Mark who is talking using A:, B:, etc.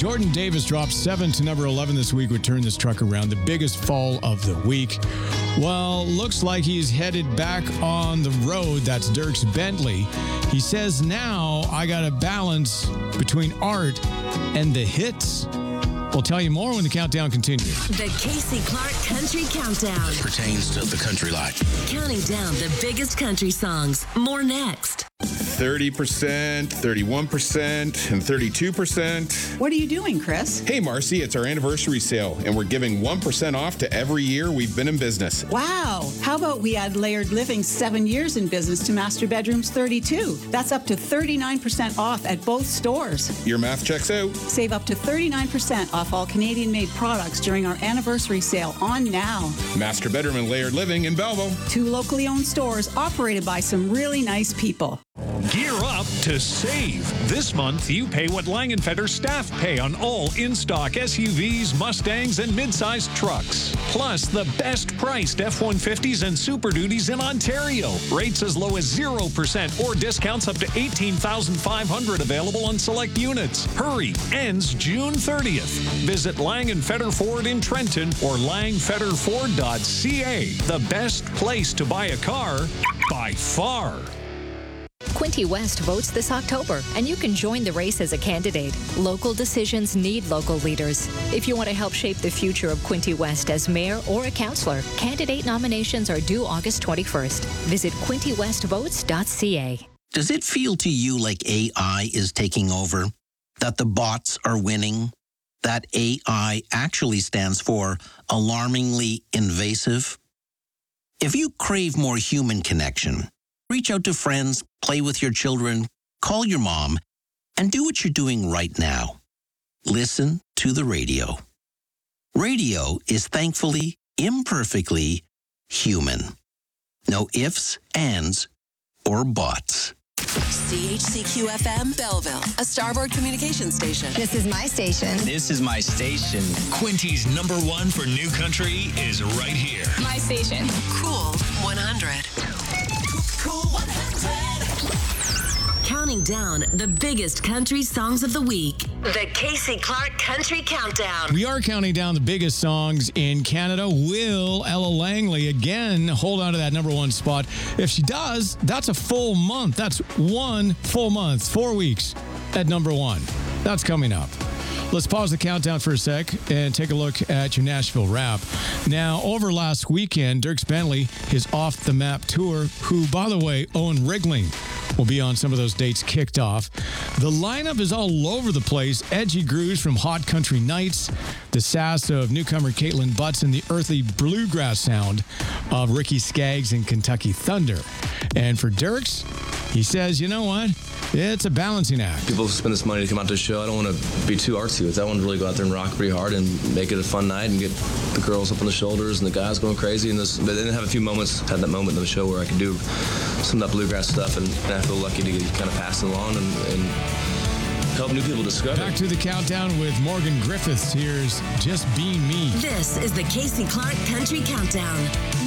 A: Jordan Davis dropped 7 to number 11 this week, would turn this truck around. The biggest fall of the week. Well, looks like he's headed back on the road. That's Dierks Bentley. He says, now I got to balance between art and the hits. We'll tell you more when the countdown continues.
B: The Casey Clark Country Countdown.
C: It pertains to the country life.
B: Counting down the biggest country songs. More next.
D: 30%, 31%, and 32%.
E: What are you doing, Chris?
D: Hey, Marcy, it's our anniversary sale, and we're giving 1% off to every year we've been in business.
E: Wow. How about we add Layered Living's 7 years in business to Master Bedroom's 32? That's up to 39% off at both stores.
D: Your math checks out.
E: Save up to 39% off all Canadian-made products during our anniversary sale on now.
D: Master Bedroom and Layered Living in Belleville.
E: 2 locally owned stores operated by some really nice people.
F: Gear up to save. This month, you pay what Langenfetter staff pay on all in-stock SUVs, Mustangs, and mid-sized trucks. Plus, the best-priced F-150s and Super Duties in Ontario. Rates as low as 0% or discounts up to $18,500 available on select units. Hurry! Ends June 30th. Visit Langenfetter Ford in Trenton or langfetterford.ca. The best place to buy a car by far.
G: Quinte West votes this October, and you can join the race as a candidate. Local decisions need local leaders. If you want to help shape the future of Quinte West as mayor or a councillor, candidate nominations are due August 21st. Visit quintewestvotes.ca.
C: Does it feel to you like AI is taking over? That the bots are winning? That AI actually stands for alarmingly invasive? If you crave more human connection, reach out to friends, play with your children, call your mom, and do what you're doing right now. Listen to the radio. Radio is thankfully, imperfectly human. No ifs, ands, or buts.
B: CHCQ-FM Belleville, a Starboard Communications station.
H: This is my station.
I: This is my station.
J: Quinty's #1 for new country is right here.
H: My station.
B: Cool 100.
J: Cool 100.
B: Counting down the biggest country songs of the week. The Casey Clark Country Countdown.
A: We are counting down the biggest songs in Canada. Will Ella Langley again hold on to that #1 spot? If she does, that's a full month. That's 1 full month, 4 weeks at #1. That's coming up. Let's pause the countdown for a sec and take a look at your Nashville Wrap. Now, over last weekend, Dierks Bentley, his Off the Map tour, who, by the way, Owen Rigling will be on some of those dates, kicked off. The lineup is all over the place. Edgy grooves from Hot Country Nights, the sass of newcomer Caitlin Butts, and the earthly bluegrass sound of Ricky Skaggs and Kentucky Thunder. And for Dierks, he says, you know what? It's a balancing act.
K: People spend this money to come out to the show. I don't want to be too artsy with it. I want to really go out there and rock pretty hard and make it a fun night and get the girls up on the shoulders and the guys going crazy. But then have a few moments, had that moment in the show where I can do some of that bluegrass stuff, and I feel lucky to kind of pass it along and help new people discover.
A: Back to the countdown with Morgan Griffiths. Here's Just Be Me.
B: This is the Casey Clark Country Countdown.